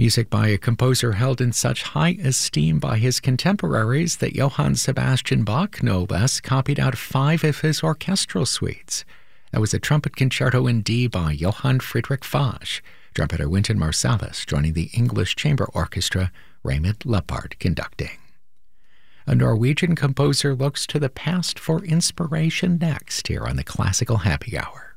Music by a composer held in such high esteem by his contemporaries that Johann Sebastian Bach, no less, copied out 5 of his orchestral suites. That was a trumpet concerto in D by Johann Friedrich Fage, trumpeter Wynton Marsalis joining the English Chamber Orchestra, Raymond Leppard conducting. A Norwegian composer looks to the past for inspiration next here on the Classical Happy Hour.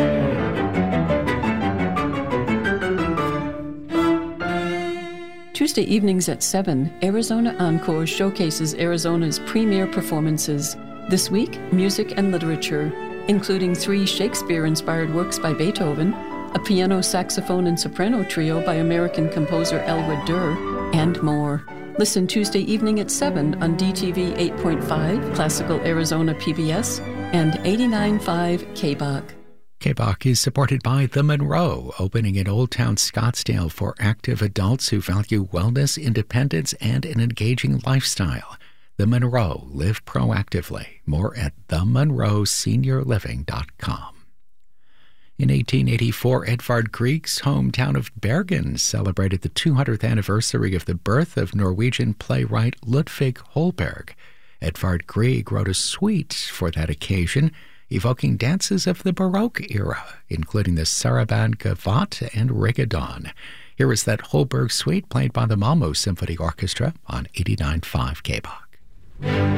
Tuesday evenings at 7, Arizona Encore showcases Arizona's premier performances. This week, music and literature, including 3 Shakespeare-inspired works by Beethoven, a piano, saxophone, and soprano trio by American composer Elwood Durr, and more. Listen Tuesday evening at 7 on DTV 8.5, Classical Arizona PBS, and 89.5 KBOC. KBOC is supported by The Monroe, opening in Old Town Scottsdale for active adults who value wellness, independence, and an engaging lifestyle. The Monroe, live proactively. More at themonroeseniorliving.com. In 1884, Edvard Grieg's hometown of Bergen celebrated the 200th anniversary of the birth of Norwegian playwright Ludvig Holberg. Edvard Grieg wrote a suite for that occasion, evoking dances of the Baroque era, including the Sarabande Gavotte and Rigodon. Here is that Holberg suite played by the Malmö Symphony Orchestra on 89.5 KBOC.